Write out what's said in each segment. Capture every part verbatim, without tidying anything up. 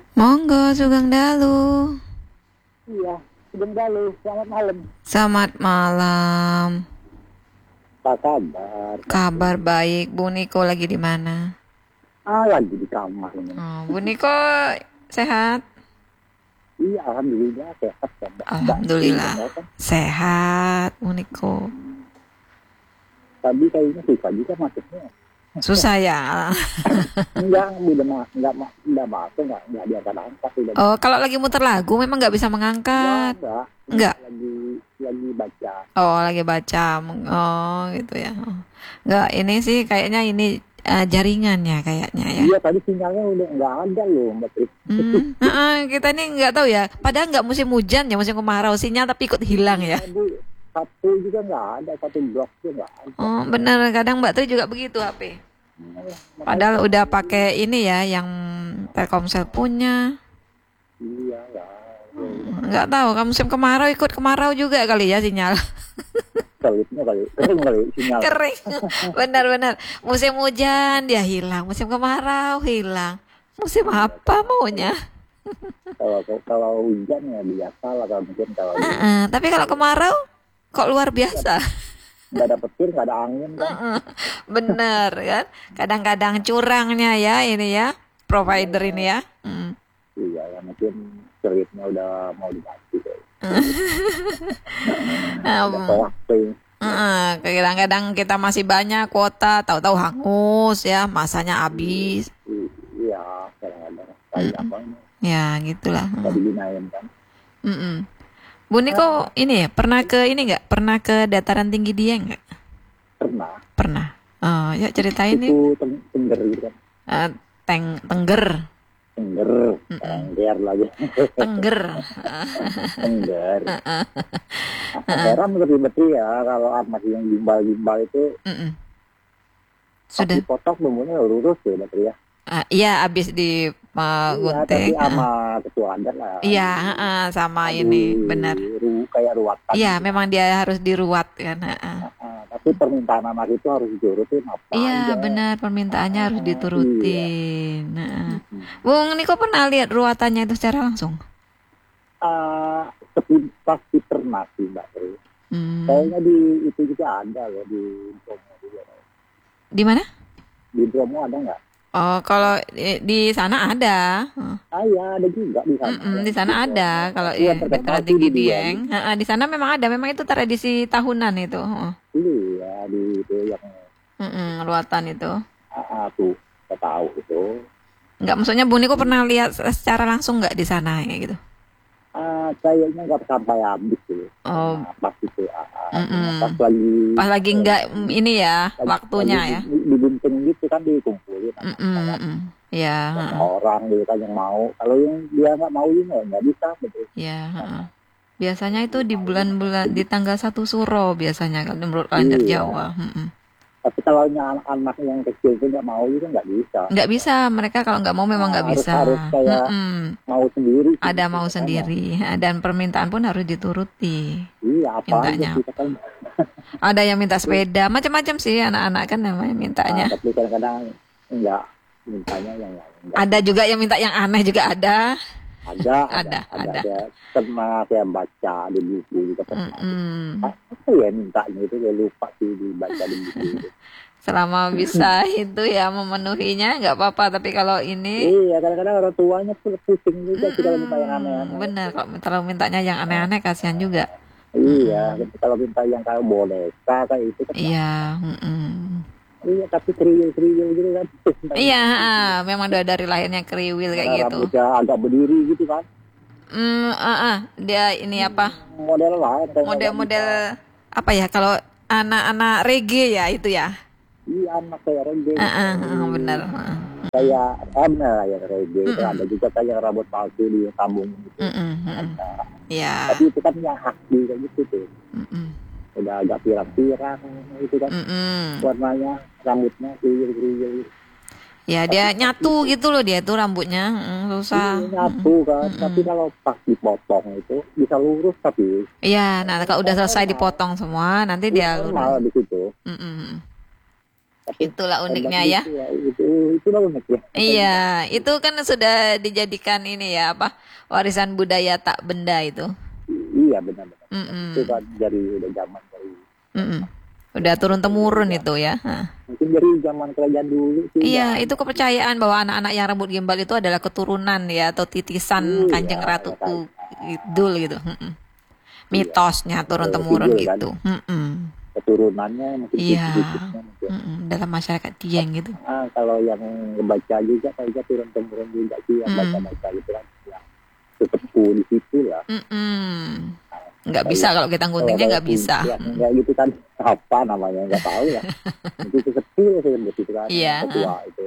Monggo, Sugeng Dalu. Iya, Sugeng Dalu. Selamat malam. Selamat malam. Apa kabar? Kabar baik. Bu Niko lagi di mana? Ah, lagi di kamar ini. Oh, Bu Niko sehat? Iya, alhamdulillah sehat. Alhamdulillah sehat, Bu Niko. Tadi kayaknya susah juga masuknya. Susah ya. Enggak, udah ma- enggak ma- enggak masuk, enggak enggak diangkat-angkat udah. Oh, kalau lagi muter lagu memang nggak bisa mengangkat. Enggak, Enggak. Lagi lagi baca. Oh, lagi baca. Oh, gitu ya. Enggak, ini sih kayaknya ini uh, jaringannya kayaknya ya. Iya, tadi sinyalnya udah enggak ada loh, Mbak Tri. Hmm. uh-uh, kita ini nggak tahu ya. Padahal nggak musim hujan ya, musim kemarau, sinyal tapi ikut hilang ya. Tadi satu juga enggak ada, satu blok juga enggak ada. Oh, benar. Kadang Mbak Tri juga begitu H P. Padahal udah pakai ini ya, yang Telkomsel punya. Iya, ya. Nggak tahu, kan musim kemarau ikut kemarau juga kali ya sinyal. Selipnya kali, kering kali sinyal. Kering. Benar-benar. Musim hujan dia hilang, musim kemarau hilang. Musim apa maunya? Kalau kalau hujan ya biasa lah, kalau mungkin kalau Uh-uh. Tapi kalau kemarau kok luar biasa. nggak ada petir, nggak ada angin kan. Uh-uh. Bener kan? Kadang-kadang curangnya ya ini ya, provider ini ya. Mm. Iya, ya mungkin ceritnya udah mau diganti deh. Ada waktu. Uh, kadang-kadang kita masih banyak kuota, tahu-tahu hangus ya, masanya habis. Iya, kadang-kadang kayak apa ini. Ya, gitulah. Nggak digunain kan. Mm-mm. Bu Niko ini ya, pernah ke ini nggak? Pernah ke dataran tinggi Dieng nggak? Pernah. Pernah. Oh, ya ceritain nih. Itu teng- tengger gitu kan. Uh, teng Tengger. Tengger, tengger lagi. Tengger. Tengger. Heran betul-betul ya kalau masih yang gimbal-gimbal itu. Mm-mm. Sudah. Dipotong bumbunya lurus ya, betul ya. Uh, iya, abis di uh, Iya, tapi gunting. sama ketua adat lah. Iya, uh, sama ini benar. Ru, kayak ruatan. Iya, gitu. memang dia harus diruat kan. Uh. Uh, tapi permintaan anak itu harus diturutin apa Iya, aja. benar, permintaannya uh, harus diturutin. Iya. Uh. Bung Niko pernah lihat ruatannya itu secara langsung? Uh, sepintas di ternak sih, Mbak Tri. Hmm. Kayaknya di itu juga ada loh, di Bromo juga. Di mana? Di Bromo ada nggak? Oh, kalau di, di sana ada. Ah iya, ada juga di sana. Mm-mm, di sana ada. Kalau Iya, ya, terkenal dataran tuh tinggi di Dieng. Dieng, uh, di sana memang ada. Memang itu tradisi tahunan itu. Uh. Iya, di itu yang Mm-mm, ruatan itu. ah, tuh, saya tahu itu. Enggak, maksudnya Bu Niko pernah lihat secara langsung nggak di sana kayak gitu? Ah, kayaknya nggak sampai habis sih. Oh. Nah, pas itu, ah, Mm-mm. pas lagi. Pas lagi enggak ini ya, lagi, waktunya lagi ya. Di, digunting gitu kan dikumpulin. Mm-mm. Ya. Orang gitu kan yang mau. Kalau yang dia nggak mau juga nggak bisa. Betul. Ya. Uh. Biasanya itu di bulan-bulan di tanggal satu Suro biasanya kalau menurut kalender Iya. Jawa. Mm-mm. Tapi kalau anak-anak yang kecil itu nggak mau juga nggak bisa. Nggak bisa, mereka kalau nggak mau memang nggak Nah, harus- bisa. harus kayak Mm-mm. mau sendiri. Ada gitu, mau kan. sendiri dan permintaan pun harus dituruti. Iya, apa Mintanya. aja kita kan. Ada yang minta sepeda, macam-macam sih anak-anak kan namanya mintanya. Nah, tapi kadang-kadang enggak mintanya yang lain. Enggak. Ada juga yang minta yang aneh juga ada. Ada, Ada, ada, ada. ada. Pernah saya baca di buku juga pernah. Mm-mm. Apa ya mintanya itu saya lupa sih dibaca di buku itu. Selama bisa itu ya memenuhinya nggak apa-apa, tapi kalau ini Iya, kadang-kadang orang tuanya tuh pusing juga sih kalau minta yang aneh-aneh. benar, kalau kalau mintanya yang aneh-aneh kasihan juga. Iya, kalau minta yang kayak boneka kayak itu kan. Iya, mm-mm. Iya, tapi kriwil-kriwil gitu kan. Iya, ah, memang udah dari lahirnya kriwil kayak Karena gitu. rambutnya agak berdiri gitu kan. Hmm, ah, ah, dia ini apa? Model lain. kayak Model-model apa ya? Kalau anak-anak reggae ya itu ya. Iya, anak kayak reggae. Ah, ah, ah, benar. Ah. Kayak M lah ya reggae. Itu Mm-mm. ada juga kayak rambut palsu di sambung gitu. Mm-mm, mm-mm. Nah, Ya. tapi itu kan yang haki kayak gitu tuh. Mm-mm, Udah agak pirang-pirang itu kan. mm-mm. Warnanya, rambutnya kriwil-kriwil. Ya dia nyatu gitu loh, dia tuh rambutnya mm, susah. Ini nyatu kan. Mm-mm. Tapi kalau pas dipotong itu bisa lurus tapi. Iya, nah kalau udah selesai dipotong semua, nanti dia normal lurus. di situ. Mm-mm. Tapi Itulah uniknya hebat ya. gitu ya. Itu itulah unik ya. Iya, itu kan sudah dijadikan ini ya apa? Warisan budaya tak benda itu. Iya benar-benar. Itu Mm-mm. kan dari udah zaman dari Mm-mm. Udah turun temurun itu ya. Hah. mungkin dari zaman kerajaan dulu sih udah Iya, itu ada. kepercayaan bahwa anak-anak yang rambut gimbal itu adalah keturunan ya atau titisan Iya, Kanjeng ya kan. Ratu Kidul gitu. Mm-mm. Iya. Mitosnya turun Kalau temurun Kidul kan gitu. Mm-mm. keturunannya mungkin Iya, titik-titiknya mungkin. mm-mm. Dalam masyarakat Dieng gitu. Ah, kalau yang ngebaca juga kayaknya turun temurun juga sih yang Mm. baca-baca gitu kan. Yang sesepuh di situ lah. Mm-mm. Nggak Kayak- bisa kalau kita kalau guntingnya kayak nggak bisa. ya, Mm. nggak gitu kan apa namanya nggak tahu ya. Itu sesepuh sih begitu kan. Iya. Ketua itu.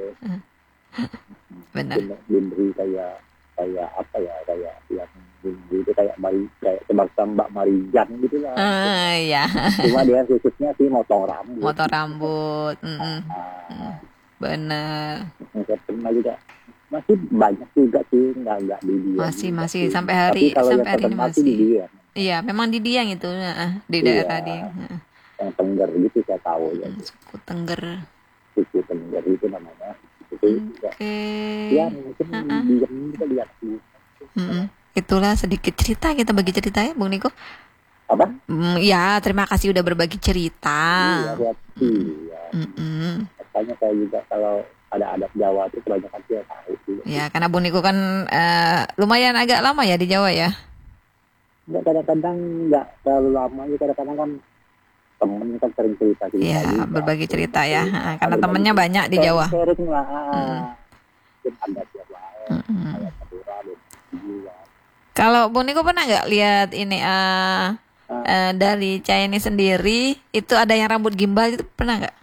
Benar. Diberi diberi kayak kayak apa ya kayak yang diberi itu kayak mari kayak sebangsa Mbak Marijan gitu lah. Ah, ya, Cuma dia khususnya sih motong rambut. motor rambut. Mm-mm. Ah, Benar. saya pernah juga masih banyak juga sih nggak nggak di dia Masih juga masih sih. sampai hari Tapi kalau sampai yang hari ini terkenal sih masih. di dia Iya, memang di Dieng itu, heeh, di Iya. daerah Dieng. Heeh. yang Tengger gitu saya tahu ya Hmm, Suku Tengger. suku Tengger itu namanya itu juga Oke. ya mungkin diam juga lihat dulu Mm-mm. Itulah sedikit cerita kita bagi cerita ya, Bung Niko. apa Mm, ya, terima kasih udah berbagi cerita. iya lihat sih ya Mm-mm. makanya saya juga kalau ada adat Jawa itu kebanyakan saya tahu juga. Ya, karena Bung Niko kan eh, lumayan agak lama ya di Jawa ya. Nggak, kadang-kadang nggak terlalu lama ya kadang-kadang kan temen kan sering cerita cerita Iya, juga. berbagi cerita ya. Heeh, karena Berbagi temennya cerita. banyak di Jawa. Sharing lah ah. Mungkin adat Jawa Mm-mm. kayak Madura dan juga Kalau Bung Niko pernah nggak lihat ini eh eh, dari Chinese sendiri itu ada yang rambut gimbal itu pernah nggak?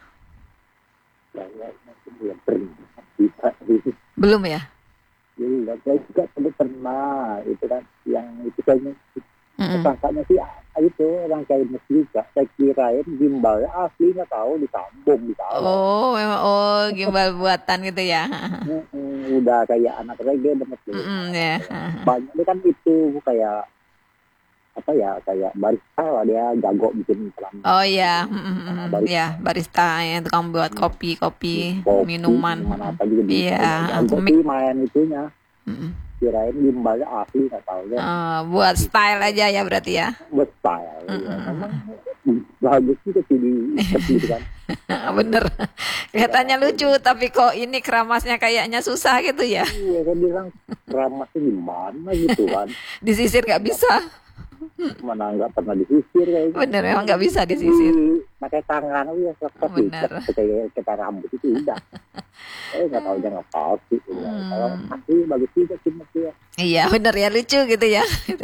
kayak mungkin ya pernah bisa gitu. Belum ya? Iya, saya juga dulu pernah itu kan yang itu kayaknya Mm-mm. sangkanya sih ah, itu orang Chinese juga. Saya kirain gimbalnya asli nggak tahu disambung di bawah. Oh, memang oh gimbal buatan gitu ya. Mm-mm, udah kayak anak reggae banget tuh. Mm-mm, ya. Banyak itu kan itu kayak apa ya kayak barista lah dia jago bikin pelan Oh iya, mm-mm, ya barista yang tukang buat kopi, kopi, minuman. apa juga bisa. Iya, Jago mik- sih main itunya. Mm-mm. Kirain gimbalnya asli nggak tahu ya. Eh, buat style aja ya berarti ya. Buat style. Ya. Memang bagus juga sih di gitu kan. Bener. Kelihatannya lucu tapi kok ini keramasnya kayaknya susah gitu ya. Iya, saya bilang ramasnya gimana gitu kan. Disisir nggak bisa. Mana nggak pernah disisir kayaknya. Bener, memang nggak bisa disisir. Pakai tangan aja seperti Bener. kayak kita rambut itu udah. Eh nggak tahu jangan apa sih. Hmm. Kalau asli bagus juga sih masih ya. Iya bener ya, lucu gitu ya.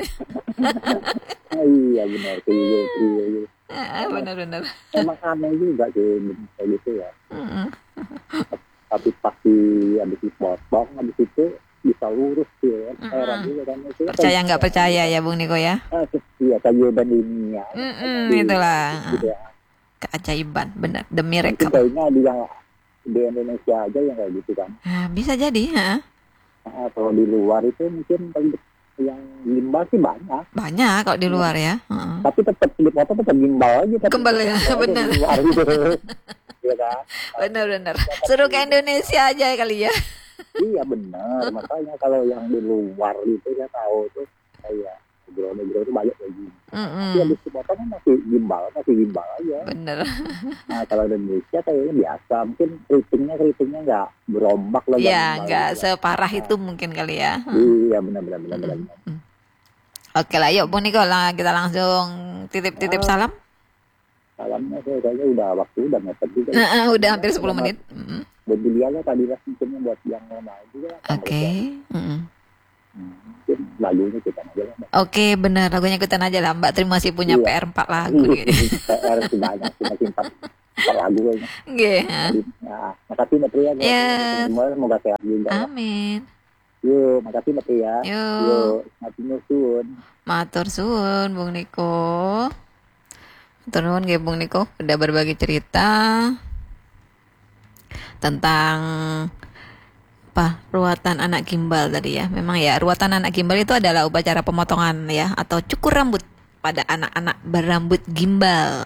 Ah, iya benar sih iya, iya, iya. Bener-bener. Emang aneh juga sih kayak gitu ya. Mm-mm. Tapi pasti habis dipotong habis itu bisa lurus sih ya. Heran juga kan itu. Percaya nggak percaya ya Bung Niko ya. Ah, iya keajaiban dunia. Mm-mm, itulah Gitu ya. keajaiban, bener, the Mungkin miracle. kayaknya di yang di Indonesia aja yang kayak gitu kan. Nah, bisa jadi, ha? Nah, kalau di luar itu mungkin paling yang gimbal sih banyak. Banyak kalau di luar ya. Heeh. Tapi tetap di foto tetap gimbal aja. Tapi Kembali ya, tetap benar. di luar gitu. Iya kan? Bener-bener. Suruh ke Indonesia aja kali ya. Iya benar. Makanya kalau yang di luar itu saya tahu tuh kayak negro-negro itu banyak kayak gini. Tapi Mm-mm. habis dipotong kan masih gimbal, masih gimbal aja. Bener. Nah kalau di Indonesia kayaknya biasa. Mungkin keritingnya keritingnya nggak berombak lah. Ya, nggak separah itu mungkin kali ya. Iya benar-benar benar-benar. Oke lah, yuk Bung Niko lah, kita langsung titip-titip salam. Salamnya saya kayaknya udah waktu udah mepet juga. Nah, eh, udah hampir sepuluh menit. Mm-mm. Buat beli aja tadi lah mungkin buat yang mau main juga. Oke. Mm-mm. Hmm, mungkin lagunya kita aja lah. Mbak. Oke, benar. Lagunya ikutan aja lah. Mbak Tri masih punya Iya. P R empat lagu. P R sih banyak sih masih empat empat lagu kayaknya. Nggih. Nah, makasih Mbak Tri ya. Yes. Semua semoga sehat juga. Ya. Amin. Yuk, makasih Mbak Tri ya. Yuk. Yuk, mati nyusun. Matur suwun Bung Niko. Matur nuwun nggih Bung Niko udah berbagi cerita tentang apa ruatan anak gimbal tadi ya. Memang ya ruatan anak gimbal itu adalah upacara pemotongan ya atau cukur rambut pada anak-anak berambut gimbal.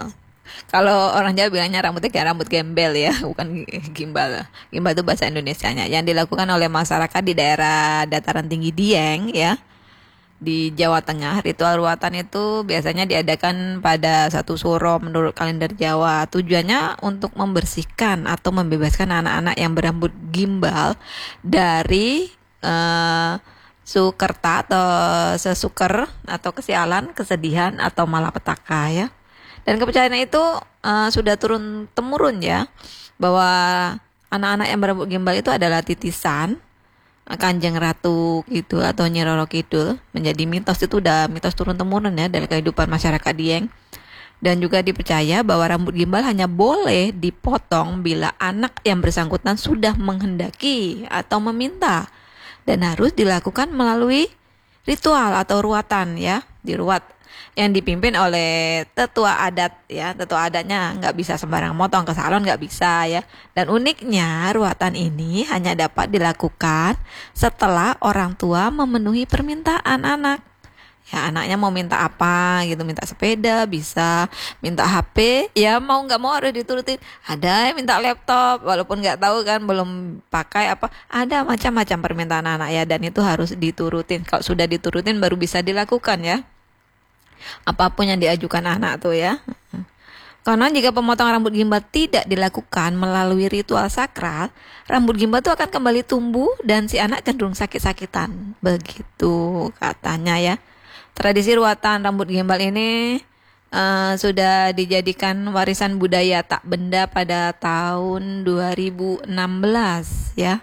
Kalau orang Jawa bilangnya rambutnya kayak rambut gembel ya, bukan gimbal. Gimbal itu bahasa Indonesianya. Yang dilakukan oleh masyarakat di daerah dataran tinggi Dieng ya, di Jawa Tengah. Ritual ruatan itu biasanya diadakan pada satu suro menurut kalender Jawa. Tujuannya untuk membersihkan atau membebaskan anak-anak yang berambut gimbal dari uh, sukerta atau sesuker atau kesialan, kesedihan atau malapetaka ya. Dan kepercayaan itu uh, sudah turun temurun ya, bahwa anak-anak yang berambut gimbal itu adalah titisan Kanjeng Ratu gitu atau Nyi Roro Kidul. Menjadi mitos, itu udah mitos turun temurun ya dari kehidupan masyarakat Dieng. Dan juga dipercaya bahwa rambut gimbal hanya boleh dipotong bila anak yang bersangkutan sudah menghendaki atau meminta, dan harus dilakukan melalui ritual atau ruatan ya, diruat yang dipimpin oleh tetua adat ya. Tetua adatnya nggak bisa sembarang motong, ke salon nggak bisa ya. Dan uniknya ruatan ini hanya dapat dilakukan setelah orang tua memenuhi permintaan anak. Ya, anaknya mau minta apa gitu, minta sepeda bisa, minta H P ya, mau nggak mau harus diturutin. Ada yang minta laptop walaupun nggak tahu kan, belum pakai apa, ada macam-macam permintaan anak ya, dan itu harus diturutin. Kalau sudah diturutin baru bisa dilakukan ya, apapun yang diajukan anak tuh ya. Karena jika pemotongan rambut gimbal tidak dilakukan melalui ritual sakral, rambut gimbal itu akan kembali tumbuh dan si anak cenderung sakit-sakitan. Begitu katanya ya. Tradisi ruatan rambut gimbal ini uh, sudah dijadikan warisan budaya tak benda pada tahun dua ribu enam belas ya.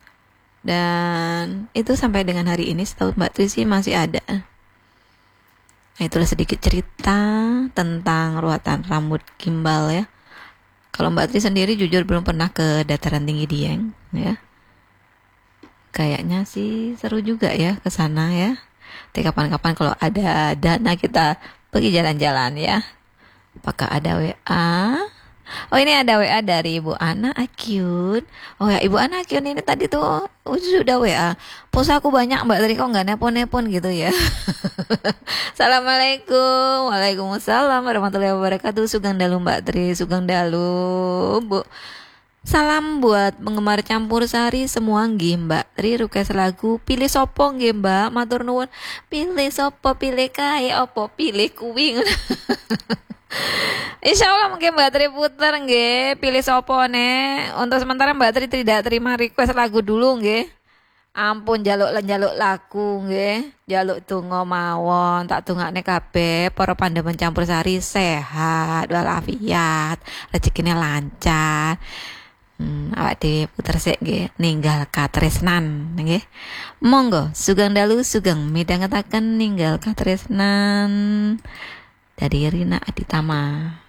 Dan itu sampai dengan hari ini setahu Mbak Tri sih masih ada. Nah, itulah sedikit cerita tentang ruatan rambut gimbal ya. Kalau Mbak Tri sendiri jujur belum pernah ke dataran tinggi Dieng ya. Kayaknya sih seru juga ya ke sana ya. Tapi kapan-kapan kalau ada dana kita pergi jalan-jalan ya. Apakah ada W A? Oh, ini ada W A dari Ibu Ana Akyun. Oh ya, Ibu Ana Akyun ini tadi tuh oh, sudah W A. Pulsa aku banyak Mbak Tri, kok nggak nepon-nepon gitu ya. Assalamualaikum. Waalaikumsalam warahmatullahi wabarakatuh. Sugeng dalu Mbak Tri, sugeng dalu Bu. Salam buat penggemar campur sari semua nggih Mbak Tri, request lagu pilih sopo nggih Mbak, matur nuwun. Pilih sopo, pilih kae opo, pilih kuwi. Insyaallah mungkin Mbak Tri puter nggih, pilih sopo ne. Untuk sementara Mbak Tri tidak terima request lagu dulu nggih. Ampun jaluk njaluk lagu nggih, jaluk donga mawon, tak dongakne kabeh para pandhaman campur sari sehat walafiat, rezekine lancar. Hmm, awak dhewe puter sik nggih, ninggal katresnan nggih. Monggo sugeng dalu sugeng midhangetaken ninggal katresnan dari Rina Aditama.